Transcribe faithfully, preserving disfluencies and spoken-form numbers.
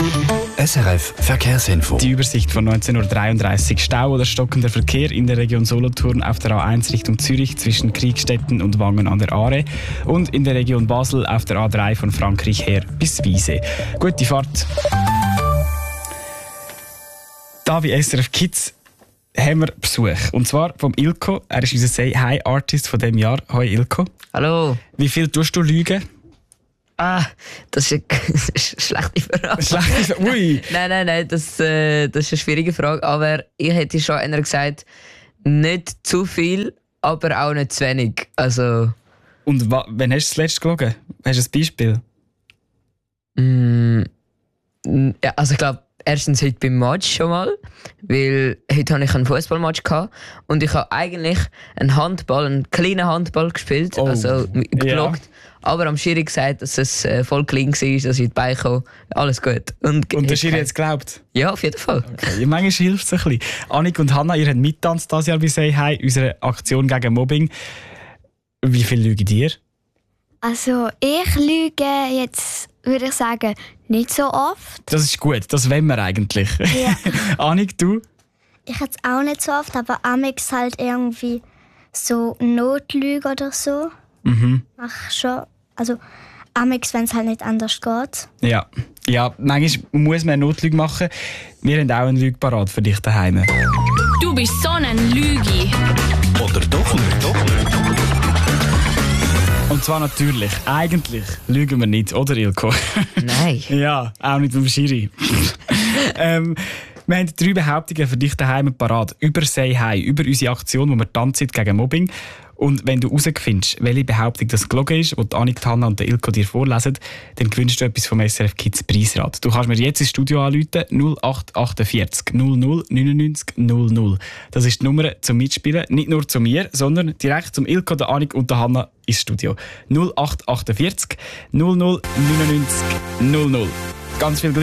S R F Verkehrsinfo. Die Übersicht von neunzehn Uhr dreiunddreißig. Stau oder stockender Verkehr in der Region Solothurn auf der A eins Richtung Zürich zwischen Kriegstetten und Wangen an der Aare und in der Region Basel auf der A drei von Frankreich her bis Wiese. Gute Fahrt. Da bei S R F Kids haben wir Besuch. Und zwar vom Ilko. Er ist unser Say-Hi-Artist von diesem Jahr. Hoi Ilko. Hallo. Wie viel tust du lügen? Ah, das ist eine, das ist eine schlechte Frage. Schlechte Frage? Ui. Nein, nein, nein, das, äh, das ist eine schwierige Frage. Aber ich hätte schon einer gesagt, nicht zu viel, aber auch nicht zu wenig. Also, Und wa- wann hast du das letzte gelogen? Hast du ein Beispiel? mm, ja, also ich glaube, erstens heute beim Match schon mal, weil heute hatte ich einen Fußballmatch gehabt und ich habe eigentlich einen Handball, einen kleinen Handball gespielt, Oh. also gelockt. Ja. Aber am Schiri gesagt, dass es äh, voll clean war, dass ich in die Beine kam. Alles gut. Und, Und der Schiri hat es geglaubt? Ja, auf jeden Fall. Okay. Manchmal hilft es ein bisschen. Annik und Hanna, ihr habt mittanzt dieses Jahr bei Say Hi, unsere Aktion gegen Mobbing. Wie viel lügen ihr? Also ich lüge jetzt, würde ich sagen, nicht so oft. Das ist gut, das wollen wir eigentlich. Ja. Annik, du? Ich jetzt auch nicht so oft, aber amix halt irgendwie so Notlüge oder so. Mhm. Mach schon. Also amix, wenn es halt nicht anders geht. Ja. Ja, manchmal muss man eine Notlüge machen. Wir haben auch einen Lüge parat für dich daheim. Du bist so ein Lügi. Oder doch nicht? Doch nicht. Und zwar natürlich, eigentlich lügen wir nicht, oder Ilko? Nein. Ja, auch nicht beim Schiri. ähm, wir haben drei Behauptungen für dich daheim parat. Über Say Hi, über unsere Aktion, wo wir tanzen gegen Mobbing. Und wenn du herausfindest, welche Behauptung das gelogen ist, die Annik, Hanna und der Ilko dir vorlesen, dann gewinnst du etwas vom S R F Kids Preisrad. Du kannst mir jetzt ins Studio anrufen, null acht achtundvierzig null null neunundneunzig null null. Das ist die Nummer zum Mitspielen, nicht nur zu mir, sondern direkt zum Ilko, der Annik und der Hanna ins Studio. null acht achtundvierzig null null neunundneunzig null null. Ganz viel Glück.